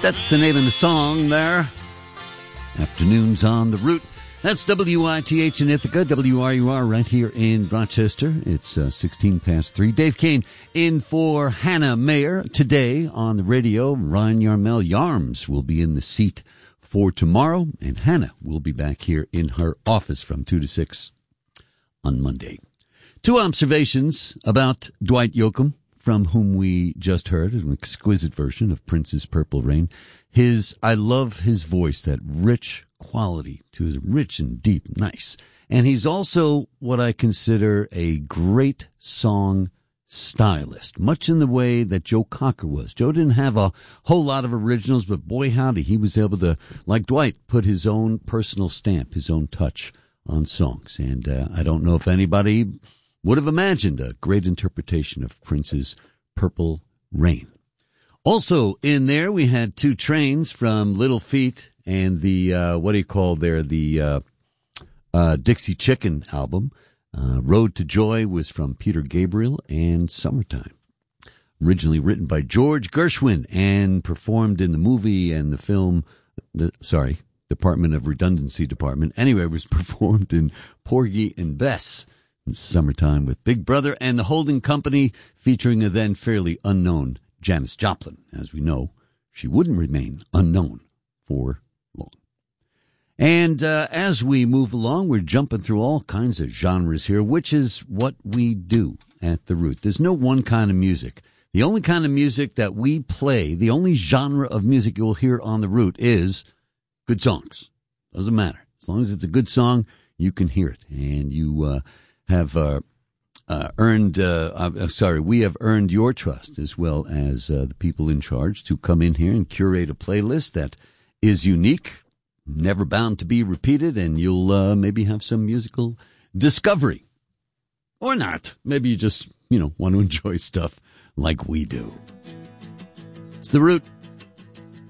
That's the name of the song there. Afternoons on the Route. That's WITH in Ithaca, WRUR right here in Rochester. It's 16 past 3. Dave Kane in for Hannah Mayer. Today on the radio, Ryan Yarmel Yarms will be in the seat for tomorrow, and Hannah will be back here in her office from 2 to 6 on Monday. Two observations about Dwight Yoakam, from whom we just heard an exquisite version of Prince's Purple Rain. I love his voice, that rich quality to his rich and deep, nice. And he's also what I consider a great song stylist, much in the way that Joe Cocker was. Joe didn't have a whole lot of originals, but boy howdy, he was able to, like Dwight, put his own personal stamp, his own touch on songs. And I don't know if anybody would have imagined a great interpretation of Prince's Purple Rain. Also in there, we had two trains from Little Feat and the, the Dixie Chicken album. Road to Joy was from Peter Gabriel, and Summertime, originally written by George Gershwin and performed in the movie and the film, Department of Redundancy Department. Anyway, it was performed in Porgy and Bess. Summertime with Big Brother and the Holding Company, featuring a then fairly unknown Janis Joplin. As we know, she wouldn't remain unknown for long. And as we move along, we're jumping through all kinds of genres here, which is what we do at The Root. There's no one kind of music. The only kind of music that we play, the only genre of music you'll hear on The Root is good songs. Doesn't matter. As long as it's a good song, you can hear it. And you have we have earned your trust, as well as the people in charge, to come in here and curate a playlist that is unique, never bound to be repeated, and you'll maybe have some musical discovery. Or not. Maybe you just, want to enjoy stuff like we do. It's The Root.